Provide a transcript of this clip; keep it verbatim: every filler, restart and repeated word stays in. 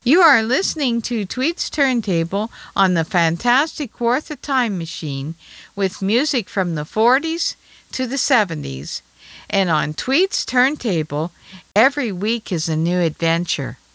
You are listening to Tweet's Turntable on the fantastic Fourth of Time machine with music from the forties to the seventies. And on Tweet's Turntable, every week is a new adventure.